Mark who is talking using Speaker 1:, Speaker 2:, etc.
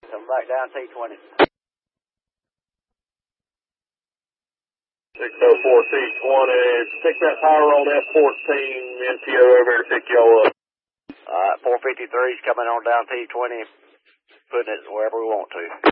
Speaker 1: Come back down T20.
Speaker 2: 604 T20. Pick that power on F14. NPO over here to pick y'all up.
Speaker 1: All right, 453's coming on down T20. Putting it wherever we want to.